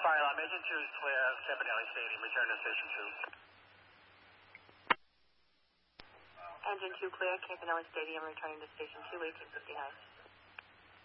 fire alarm. Engine 2 is clear. Campanelli Stadium. Return to Station 2. Engine 2 clear. Campanelli Stadium. Returning to Station 2, 1859.